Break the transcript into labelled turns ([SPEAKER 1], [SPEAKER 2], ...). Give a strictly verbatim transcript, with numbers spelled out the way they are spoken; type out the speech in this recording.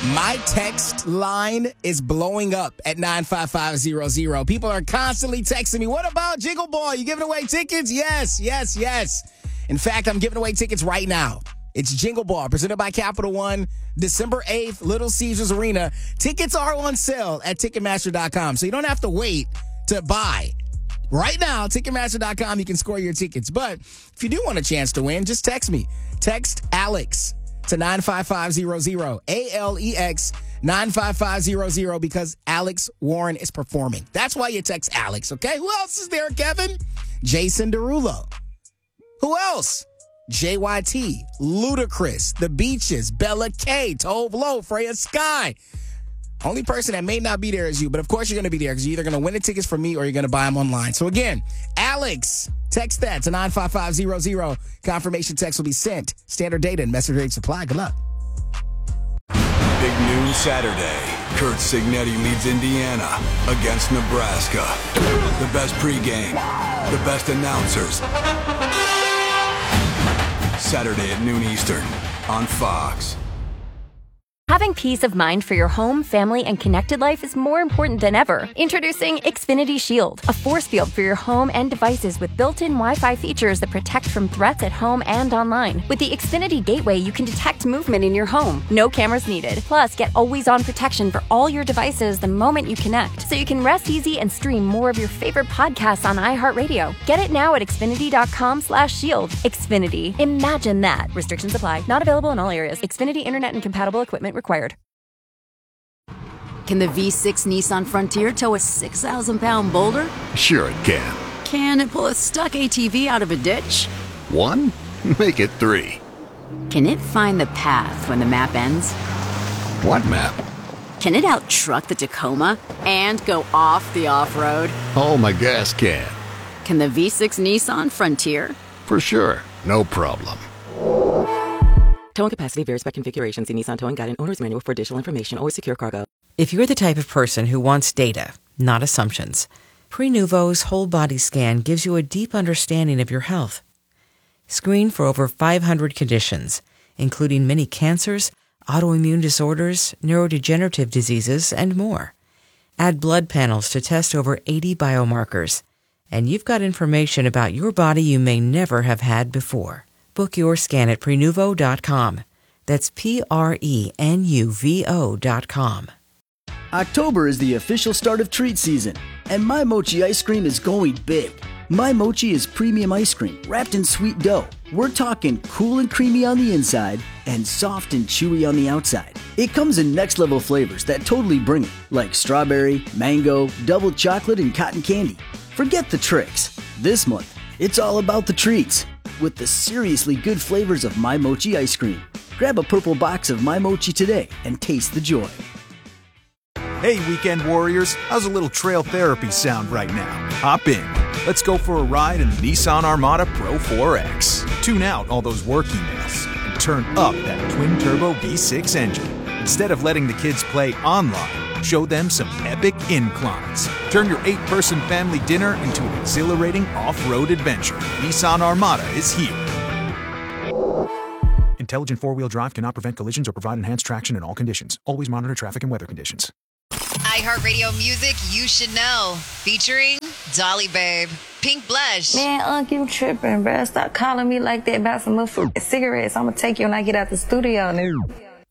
[SPEAKER 1] My text line is blowing up at nine five five zero zero. People are constantly texting me, what about Jingle Ball? You giving away tickets? Yes, yes, yes. In fact, I'm giving away tickets right now. It's Jingle Ball, presented by Capital One, December eighth, Little Caesars Arena. Tickets are on sale at Ticketmaster dot com, so you don't have to wait to buy. Right now, Ticketmaster dot com, you can score your tickets. But if you do want a chance to win, just text me. Text Alex to nine five five zero zero, A L E X, nine five five zero zero, because Alex Warren is performing. That's why you text Alex, okay? Who else is there, Kevin? Jason Derulo. Who else? J Y T, Ludacris, The Beaches, Bella K, Tove Lo, Freya Sky. Only person that may not be there is you, but of course you're going to be there because you're either going to win the tickets from me or you're going to buy them online. So again, Alex, text that to nine five five zero zero. Confirmation text will be sent. Standard data and message rate supply. Good luck.
[SPEAKER 2] Big noon Saturday. Kurt Signetti leads Indiana against Nebraska. The best pregame, the best announcers. Saturday at noon Eastern on Fox.
[SPEAKER 3] Having peace of mind for your home, family, and connected life is more important than ever. Introducing Xfinity Shield, a force field for your home and devices with built-in Wi-Fi features that protect from threats at home and online. With the Xfinity Gateway, you can detect movement in your home. No cameras needed. Plus, get always-on protection for all your devices the moment you connect, so you can rest easy and stream more of your favorite podcasts on iHeartRadio. Get it now at Xfinity.com slash shield. Xfinity. Imagine that. Restrictions apply. Not available in all areas. Xfinity Internet and compatible equipment required.
[SPEAKER 4] Can the V six Nissan Frontier tow a six thousand pound boulder?
[SPEAKER 5] Sure it can.
[SPEAKER 4] Can it pull a stuck A T V out of a ditch?
[SPEAKER 5] One? Make it three.
[SPEAKER 4] Can it find the path when the map ends?
[SPEAKER 5] What map?
[SPEAKER 4] Can it out-truck the Tacoma and go off the off-road?
[SPEAKER 5] Oh, my gas can.
[SPEAKER 4] Can the V six Nissan Frontier?
[SPEAKER 5] For sure. No problem.
[SPEAKER 6] Towing capacity varies by configuration. See Nissan Towing Guide and Owner's Manual for additional information. Always secure cargo.
[SPEAKER 7] If you're the type of person who wants data, not assumptions, Prenuvo's whole body scan gives you a deep understanding of your health. Screen for over five hundred conditions, including many cancers, autoimmune disorders, neurodegenerative diseases, and more. Add blood panels to test over eighty biomarkers, and you've got information about your body you may never have had before. Book your scan at Prenuvo dot com. That's P R E N U V O dot com.
[SPEAKER 8] October is the official start of treat season, and My Mochi ice cream is going big. My Mochi is premium ice cream wrapped in sweet dough. We're talking cool and creamy on the inside and soft and chewy on the outside. It comes in next level flavors that totally bring it, like strawberry, mango, double chocolate, and cotton candy. Forget the tricks. This month, it's all about the treats with the seriously good flavors of My Mochi ice cream. Grab a purple box of My Mochi today and taste the joy.
[SPEAKER 9] Hey, weekend warriors, how's a little trail therapy sound right now? Hop in. Let's go for a ride in the Nissan Armada Pro four X. Tune out all those work emails and turn up that twin-turbo V six engine. Instead of letting the kids play online, show them some epic inclines. Turn your eight-person family dinner into an exhilarating off-road adventure. Nissan Armada is here. Intelligent four-wheel drive cannot prevent collisions or provide enhanced traction in all conditions. Always monitor traffic and weather conditions.
[SPEAKER 10] iHeartRadio Music, You Should Know, featuring Dolly Babe, Pink Blush.
[SPEAKER 11] Man, Unc, you tripping, bruh. Stop calling me like that about some motherfucking cigarettes. I'm gonna take you when I get out the studio, nigga.